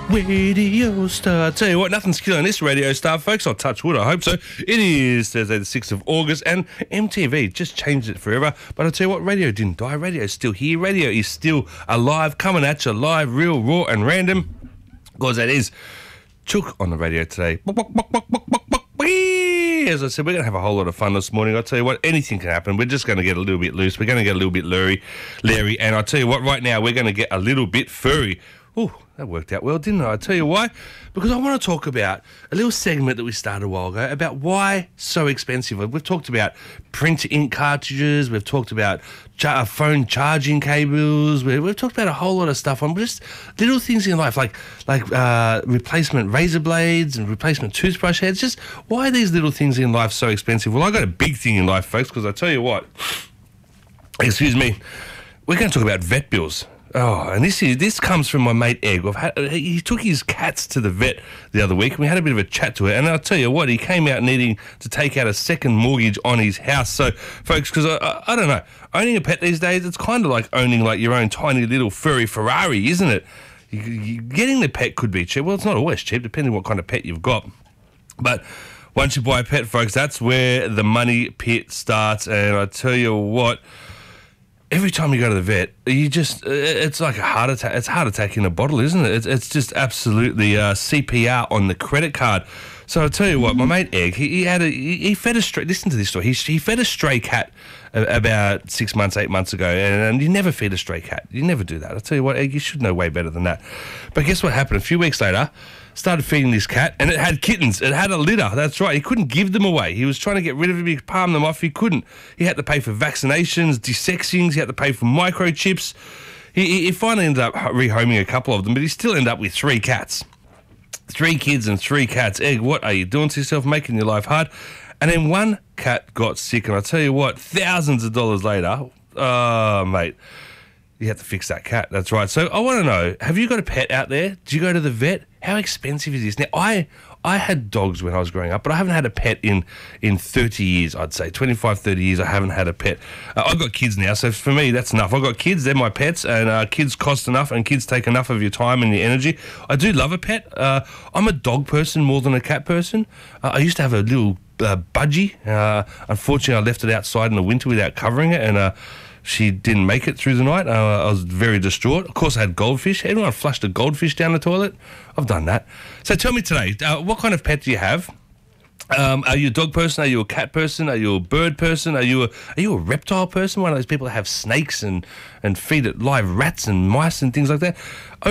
Radio Star. I tell you what, nothing's killing this Radio Star, folks. I'll touch wood, I hope so. It is Thursday the 6th of August, and MTV just changed it forever. But I tell you what, radio didn't die. Radio's still here. Radio is still alive, coming at you live, real, raw, and random. Because that is Chook on the radio today. As I said, we're going to have a whole lot of fun this morning. I'll tell you what, anything can happen. We're just going to get a little bit loose. We're going to get a little bit Larry. And I'll tell you what, right now, we're going to get a little bit furry. Oh, that worked out well, didn't it? I'll tell you why. Because I want to talk about a little segment that we started a while ago about why so expensive. We've talked about print ink cartridges. We've talked about phone charging cables. We've talked about a whole lot of stuff on just little things in life, like replacement razor blades and replacement toothbrush heads. Just why are these little things in life so expensive? Well, I got a big thing in life, folks, because I tell you what, excuse me, we're going to talk about vet bills. Oh, and this comes from my mate Egg. He took his cats to the vet the other week, and we had a bit of a chat to it. And I'll tell you what, he came out needing to take out a second mortgage on his house. So, folks, because I don't know, owning a pet these days, it's kind of like owning like your own tiny little furry Ferrari, isn't it? Getting the pet could be cheap. Well, it's not always cheap, depending on what kind of pet you've got. But once you buy a pet, folks, that's where the money pit starts. And I tell you what, every time you go to the vet, it's like a heart attack. It's a heart attack in a bottle, isn't it? It's just absolutely CPR on the credit card. So I'll tell you what, my mate Egg, he fed a stray, listen to this story, he fed a stray cat about 6 months, 8 months ago, and you never feed a stray cat. You never do that. I'll tell you what, Egg, you should know way better than that. But guess what happened? A few weeks later, started feeding this cat, and it had kittens. It had a litter. That's right. He couldn't give them away. He was trying to get rid of them. He palmed them off. He couldn't. He had to pay for vaccinations, desexings. He had to pay for microchips. He finally ended up rehoming a couple of them, but he still ended up with 3 cats. 3 kids and 3 cats. Egg, what are you doing to yourself, making your life hard? And then one cat got sick, and I tell you what, thousands of dollars later, mate, you have to fix that cat. That's right. So I want to know, have you got a pet out there? Do you go to the vet? How expensive is this? Now, I had dogs when I was growing up, but I haven't had a pet in 30 years, I'd say. 25, 30 years, I haven't had a pet. I've got kids now, so for me, that's enough. I've got kids, they're my pets, and kids cost enough, and kids take enough of your time and your energy. I do love a pet. I'm a dog person more than a cat person. I used to have a little budgie. Unfortunately, I left it outside in the winter without covering it, and she didn't make it through the night. I was very distraught. Of course, I had goldfish. Anyone flushed a goldfish down the toilet? I've done that. So tell me today, what kind of pet do you have? Are you a dog person? Are you a cat person? Are you a bird person? Are you a reptile person? One of those people that have snakes and feed it live rats and mice and things like that?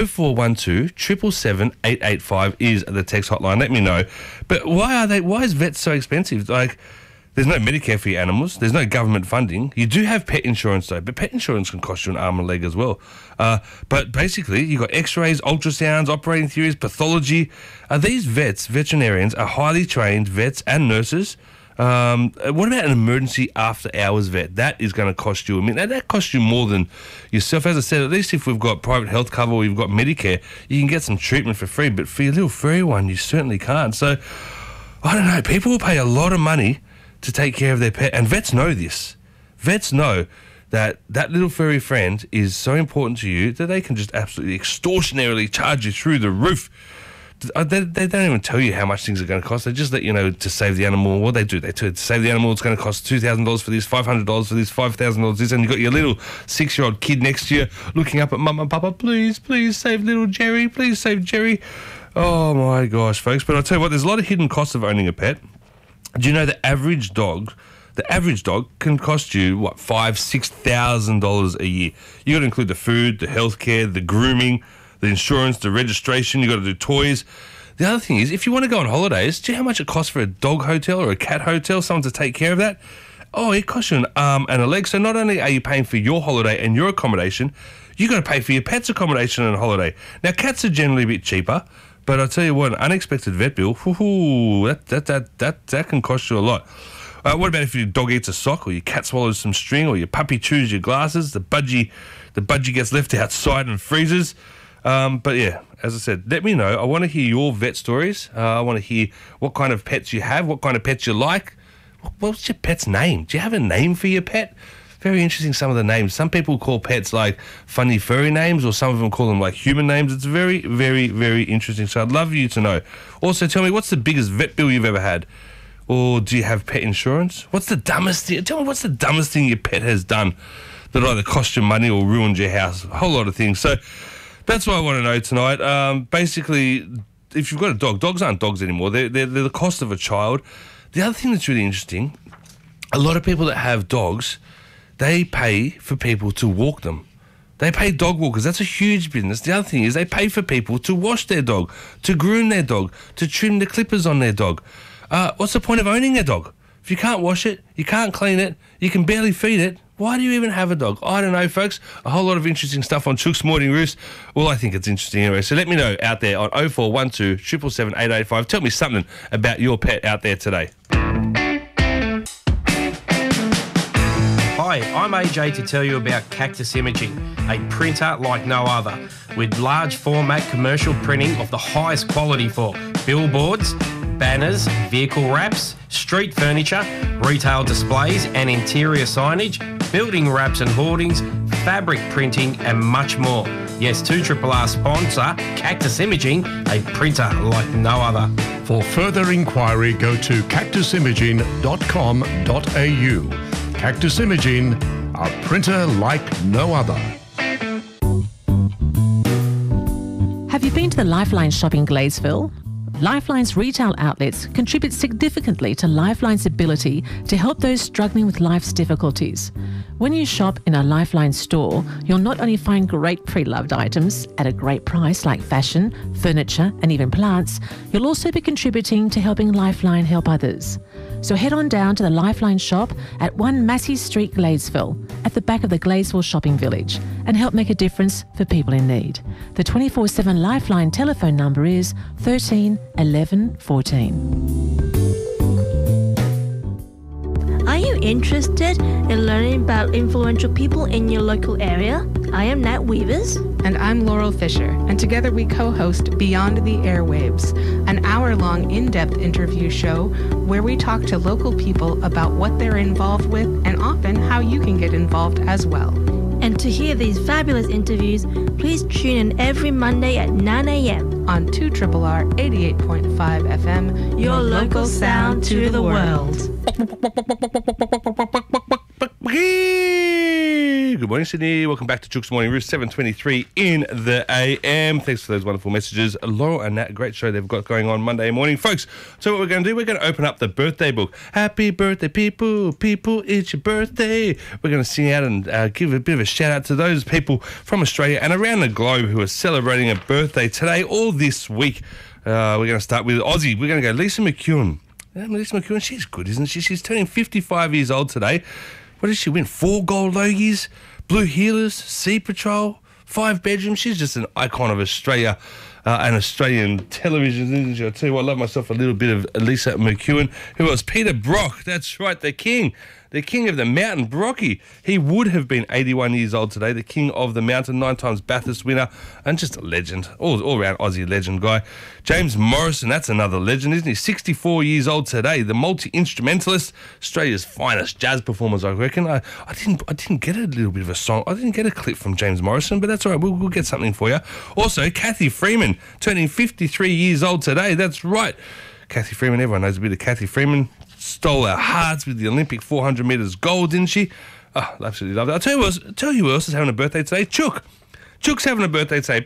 0412 777 885 is the text hotline. Let me know. But why is vets so expensive? Like, there's no Medicare for your animals. There's no government funding. You do have pet insurance, though, but pet insurance can cost you an arm and leg as well. But basically, you've got x-rays, ultrasounds, operating theories, pathology. These veterinarians are highly trained vets and nurses. What about an emergency after-hours vet? That is going to cost you that costs you more than yourself. As I said, at least if we've got private health cover or you've got Medicare, you can get some treatment for free. But for your little furry one, you certainly can't. So, I don't know. People will pay a lot of money to take care of their pet, and vets know this. Vets know that little furry friend is so important to you that they can just absolutely extortionarily charge you through the roof. They don't even tell you how much things are going to cost. They just let you know to save the animal. What they do, to save the animal, it's going to cost $2,000 for this, $500 for this, $5,000 this, and you've got your little 6-year-old kid next to you looking up at Mum and Papa, please save little Jerry, please save Jerry. Oh my gosh, folks. But I'll tell you what, there's a lot of hidden costs of owning a pet. Do you know the average dog can cost you, $5,000-$6,000 a year? You got to include the food, the healthcare, the grooming, the insurance, the registration. You got to do toys. The other thing is, if you want to go on holidays, do you know how much it costs for a dog hotel or a cat hotel, someone to take care of that? Oh, it costs you an arm and a leg. So not only are you paying for your holiday and your accommodation, you got to pay for your pet's accommodation and holiday. Now, cats are generally a bit cheaper. But I'll tell you what, an unexpected vet bill, that can cost you a lot. What about if your dog eats a sock, or your cat swallows some string, or your puppy chews your glasses, the budgie gets left outside and freezes? But yeah, as I said, let me know. I want to hear your vet stories. I want to hear what kind of pets you have, what kind of pets you like. What's your pet's name? Do you have a name for your pet? Very interesting, some of the names. Some people call pets like funny furry names, or some of them call them like human names. It's very, very, very interesting. So I'd love you to know. Also, tell me, what's the biggest vet bill you've ever had? Or do you have pet insurance? What's the dumbest thing? Tell me, what's the dumbest thing your pet has done that either cost you money or ruined your house? A whole lot of things. So that's what I want to know tonight. Basically, if you've got a dog, dogs aren't dogs anymore. They're the cost of a child. The other thing that's really interesting, a lot of people that have dogs, they pay for people to walk them. They pay dog walkers. That's a huge business. The other thing is they pay for people to wash their dog, to groom their dog, to trim the clippers on their dog. What's the point of owning a dog? If you can't wash it, you can't clean it, you can barely feed it, why do you even have a dog? I don't know, folks. A whole lot of interesting stuff on Chook's Morning Roost. Well, I think it's interesting anyway. So let me know out there on 0412 777 885. Tell me something about your pet out there today. Hi, I'm AJ to tell you about Cactus Imaging, a printer like no other, with large format commercial printing of the highest quality for billboards, banners, vehicle wraps, street furniture, retail displays and interior signage, building wraps and hoardings, fabric printing and much more. Yes, 2RRR sponsor Cactus Imaging, a printer like no other. For further inquiry, go to cactusimaging.com.au. Cactus Imaging, a printer like no other. Have you been to the Lifeline shop in Gladesville? Lifeline's retail outlets contribute significantly to Lifeline's ability to help those struggling with life's difficulties. When you shop in a Lifeline store, you'll not only find great pre-loved items at a great price like fashion, furniture and even plants, you'll also be contributing to helping Lifeline help others. So head on down to the Lifeline shop at 1 Massey Street, Gladesville, at the back of the Gladesville Shopping Village, and help make a difference for people in need. The 24/7 Lifeline telephone number is 13 11 14. Are you interested in learning about influential people in your local area? I am Nat Weavers. And I'm Laurel Fisher, and together we co-host Beyond the Airwaves, an hour-long in-depth interview show where we talk to local people about what they're involved with and often how you can get involved as well. And to hear these fabulous interviews, please tune in every Monday at 9 a.m. on 2RRR 88.5 FM, Your local sound to the world. Good morning, Sydney. Welcome back to Chook's Morning Roost, 7:23 in the AM. Thanks for those wonderful messages. Laurel and Nat, great show they've got going on Monday morning. Folks, so what we're going to do, we're going to open up the birthday book. Happy birthday, people. People, it's your birthday. We're going to sing out and give a bit of a shout out to those people from Australia and around the globe who are celebrating a birthday today or this week. We're going to start with Aussie. We're going to go Lisa McEwen. Lisa McEwen, she's good, isn't she? She's turning 55 years old today. What did she win? 4 gold Logies, Blue Healers, Sea Patrol, 5 bedrooms. She's just an icon of Australia and Australian television, isn't she? I tell you what, I love myself a little bit of Lisa McEwen. Who else? Peter Brock. That's right, the king of the mountain, Brocky. He would have been 81 years old today, the king of the mountain, 9 times Bathurst winner, and just a legend, all-round Aussie legend guy. James Morrison, that's another legend, isn't he? 64 years old today, the multi-instrumentalist, Australia's finest jazz performers, I reckon. I didn't get a little bit of a song. I didn't get a clip from James Morrison, but that's all right. We'll get something for you. Also, Kathy Freeman, turning 53 years old today. That's right. Kathy Freeman, everyone knows a bit of Kathy Freeman. Stole our hearts with the Olympic 400 metres gold, didn't she? Oh, absolutely love that. I'll tell you who else is having a birthday today. Chook. Chook's having a birthday today.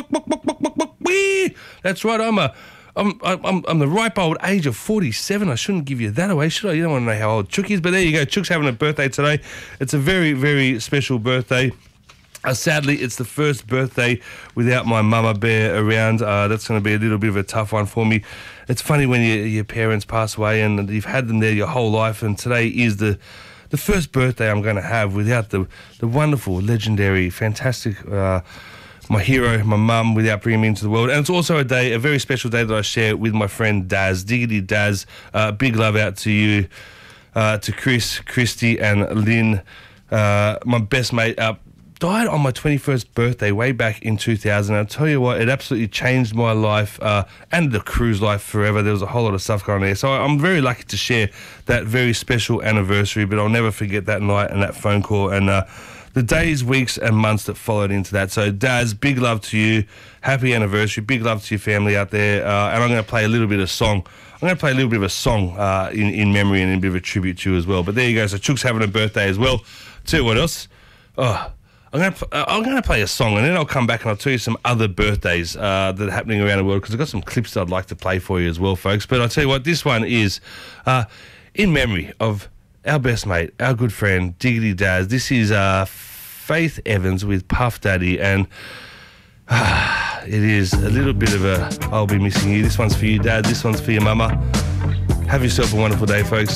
That's right. I'm the ripe old age of 47. I shouldn't give you that away, should I? You don't want to know how old Chook is, but there you go. Chook's having a birthday today. It's a very, very special birthday. Sadly, it's the first birthday without my mama bear around. That's going to be a little bit of a tough one for me. It's funny when your parents pass away and you've had them there your whole life, and today is the first birthday I'm going to have without the wonderful, legendary, fantastic, my hero, my mum, without bringing me into the world. And it's also a very special day that I share with my friend Daz, Diggity Daz. Big love out to you, to Chris, Christy and Lynn, my best mate up died on my 21st birthday way back in 2000. I'll tell you what, it absolutely changed my life and the cruise life forever. There was a whole lot of stuff going on there. So I'm very lucky to share that very special anniversary, but I'll never forget that night and that phone call and the days, weeks and months that followed into that. So Daz, big love to you. Happy anniversary. Big love to your family out there. And I'm going to play a little bit of song. I'm going to play a little bit of a song in memory and a bit of a tribute to you as well. But there you go. So Chook's having a birthday as well. Tell you what else. I'm going to play a song and then I'll come back and I'll tell you some other birthdays that are happening around the world because I've got some clips that I'd like to play for you as well, folks. But I'll tell you what, this one is in memory of our best mate, our good friend, Diggity Daz. This is Faith Evans with Puff Daddy, and it is a little bit of a I'll be missing you. This one's for you, Dad. This one's for your mama. Have yourself a wonderful day, folks.